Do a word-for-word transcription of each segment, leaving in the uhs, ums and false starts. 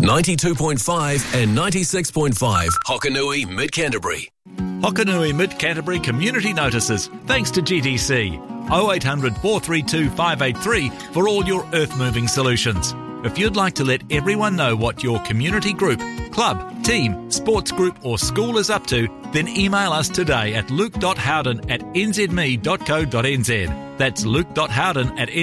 ninety-two point five and ninety-six point five Hokanui Mid Canterbury. Hokanui Mid Canterbury Community Notices, thanks to G D C. oh eight hundred, four three two, five eight three for all your earth-moving solutions. If you'd like to let everyone know what your community group, club, team, sports group or school is up to, then email us today at luke.howden at nzme.co.nz. That's luke.howden at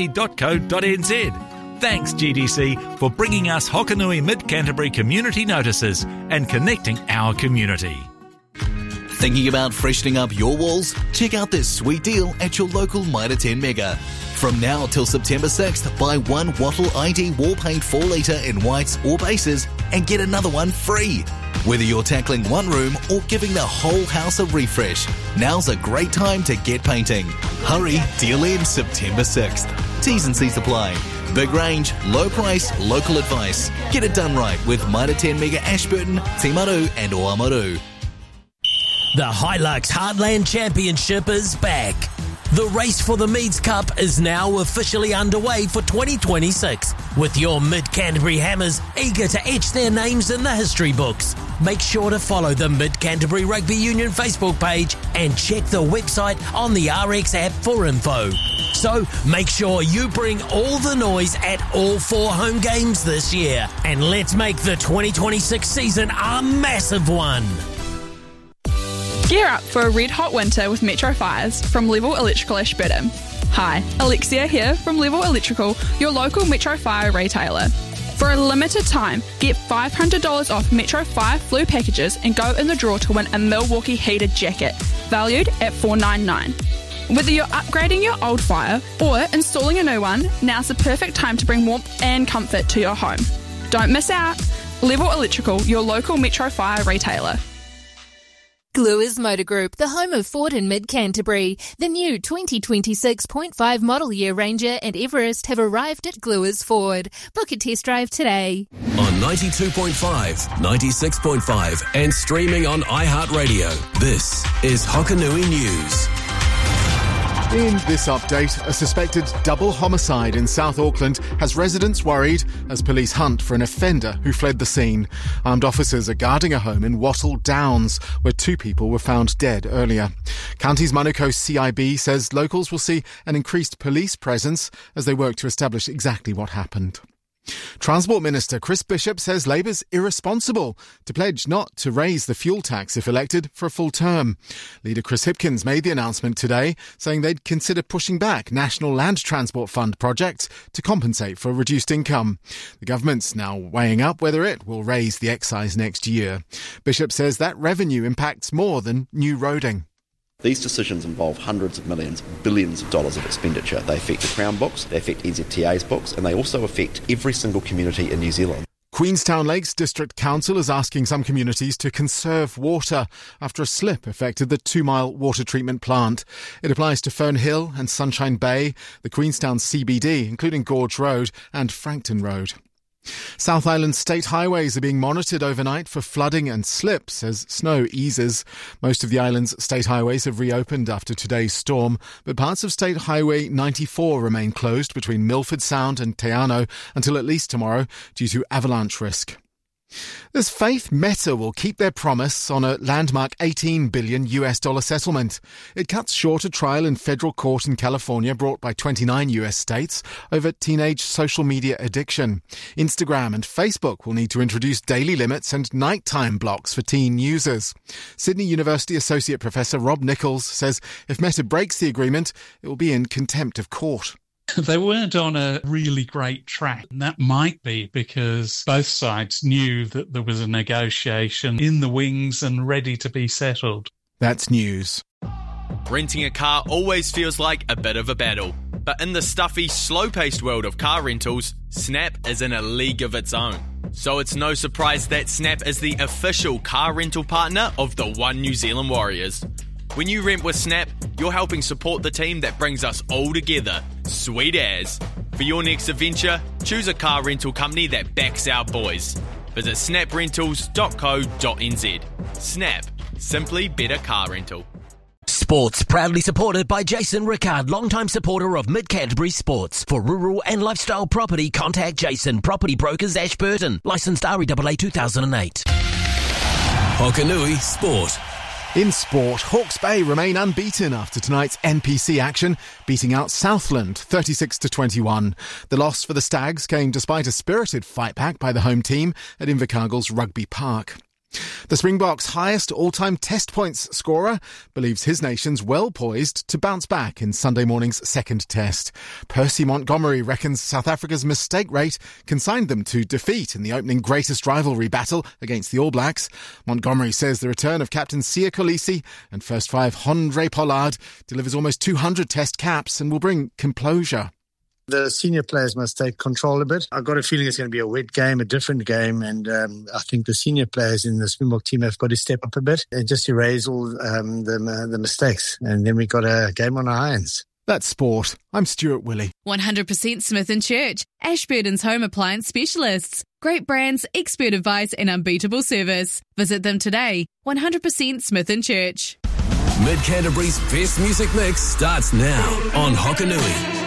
nzme.co.nz. Thanks, G D C, for bringing us Hokanui Mid Canterbury Community Notices and connecting our community. Thinking about freshening up your walls? Check out this sweet deal at your local Mitre ten Mega. From now till September sixth, buy one Wattle I D wall paint four litre in whites or bases and get another one free. Whether you're tackling one room or giving the whole house a refresh, now's a great time to get painting. Hurry, deal ends September sixth. T's and C's apply. Big range, low price, local advice. Get it done right with Mitre ten Mega Ashburton, Timaru and Oamaru. The Hilux Heartland Championship is back. The race for the Meads Cup is now officially underway for twenty twenty-six, with your Mid-Canterbury Hammers eager to etch their names in the history books. Make sure to follow the Mid-Canterbury Rugby Union Facebook page and check the website on the R X app for info. So make sure you bring all the noise at all four home games this year, and let's make the twenty twenty-six season a massive one. Gear up for a red-hot winter with Metro Fires from Level Electrical Ashburton. Hi, Alexia here from Level Electrical, your local Metro Fire retailer. For a limited time, get five hundred dollars off Metro Fire flu packages and go in the draw to win a Milwaukee heated jacket, valued at four dollars and ninety-nine cents. Whether you're upgrading your old fire or installing a new one, now's the perfect time to bring warmth and comfort to your home. Don't miss out. Level Electrical, your local Metro Fire retailer. Gluers Motor Group, the home of Ford in Mid-Canterbury. The new twenty twenty-six point five model year Ranger and Everest have arrived at Gluers Ford. Book a test drive today. On ninety-two point five, ninety-six point five and streaming on iHeartRadio. This is Hokanui News. In this update, a suspected double homicide in South Auckland has residents worried as police hunt for an offender who fled the scene. Armed officers are guarding a home in Wattle Downs, where two people were found dead earlier. Counties Manukau C I B says locals will see an increased police presence as they work to establish exactly what happened. Transport Minister Chris Bishop says Labour's irresponsible to pledge not to raise the fuel tax if elected for a full term. Leader Chris Hipkins made the announcement today, saying they'd consider pushing back National Land Transport Fund projects to compensate for reduced income. The government's now weighing up whether it will raise the excise next year. Bishop says that revenue impacts more than new roading. These decisions involve hundreds of millions, billions of dollars of expenditure. They affect the Crown books, they affect N Z T A's books, and they also affect every single community in New Zealand. Queenstown Lakes District Council is asking some communities to conserve water after a slip affected the two-mile water treatment plant. It applies to Fern Hill and Sunshine Bay, the Queenstown C B D, including Gorge Road and Frankton Road. South Island state highways are being monitored overnight for flooding and slips as snow eases. Most of the island's state highways have reopened after today's storm, but parts of State Highway ninety-four remain closed between Milford Sound and Te Anau until at least tomorrow due to avalanche risk. There's faith Meta will keep their promise on a landmark eighteen billion U S dollar settlement. It cuts short a trial in federal court in California brought by twenty-nine U S states over teenage social media addiction. Instagram and Facebook will need to introduce daily limits and nighttime blocks for teen users. Sydney University Associate Professor Rob Nichols says if Meta breaks the agreement, it will be in contempt of court. They weren't on a really great track. And that might be because both sides knew that there was a negotiation in the wings and ready to be settled. That's news. Renting a car always feels like a bit of a battle. But in the stuffy, slow-paced world of car rentals, Snap is in a league of its own. So it's no surprise that Snap is the official car rental partner of the One New Zealand Warriors. When you rent with Snap, you're helping support the team that brings us all together. Sweet as. For your next adventure, choose a car rental company that backs our boys. Visit snap rentals dot co dot n z. Snap. Simply better car rental. Sports proudly supported by Jason Rickard, longtime supporter of Mid-Canterbury Sports. For rural and lifestyle property, contact Jason, Property Brokers, Ashburton. Licensed R E A A two thousand eight. Hokanui Sport. In sport, Hawke's Bay remain unbeaten after tonight's N P C action, beating out Southland thirty-six to twenty-one. The loss for the Stags came despite a spirited fight back by the home team at Invercargill's Rugby Park. The Springboks' highest all-time test points scorer believes his nation's well poised to bounce back in Sunday morning's second test. Percy Montgomery reckons South Africa's mistake rate consigned them to defeat in the opening greatest rivalry battle against the All Blacks. Montgomery says the return of captain Siya Kolisi and first five Handré Pollard delivers almost two hundred test caps and will bring composure. The senior players must take control a bit. I've got a feeling it's going to be a wet game, a different game, and um, I think the senior players in the Springbok team have got to step up a bit and just erase all um, the, uh, the mistakes. And then we've got a game on our hands. That's sport. I'm Stuart Willey. one hundred percent Smith and Church, Ashburton's home appliance specialists. Great brands, expert advice and unbeatable service. Visit them today. one hundred percent Smith and Church. Mid-Canterbury's best music mix starts now on Hokanui.